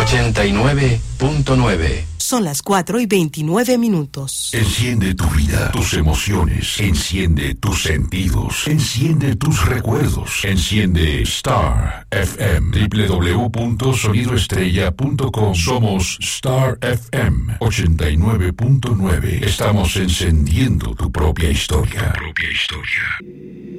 89.9. Son las 4:29. Enciende tu vida, tus emociones, enciende tus sentidos, enciende tus recuerdos, enciende Star FM, www.sonidoestrella.com. Somos Star FM 89.9. Estamos encendiendo tu propia historia.